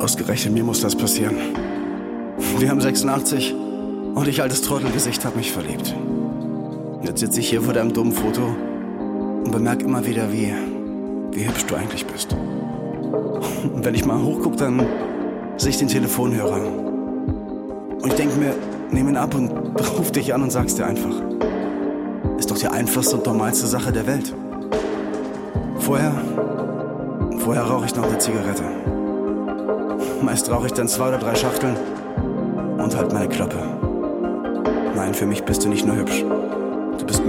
Ausgerechnet mir muss das passieren. Wir haben 86 und ich, altes Trottelgesicht, hab mich verliebt. Jetzt sitze ich hier vor deinem dummen Foto und bemerke immer wieder, wie hübsch du eigentlich bist. Und wenn ich mal hochgucke, dann sehe ich den Telefonhörer. Und ich denke mir, nehm ihn ab und ruf dich an und sag's dir einfach. Ist doch die einfachste und normalste Sache der Welt. Vorher rauche ich noch eine Zigarette. Meist rauche ich dann 2 oder 3 Schachteln und halt meine Klappe. Nein, für mich bist du nicht nur hübsch. Du bist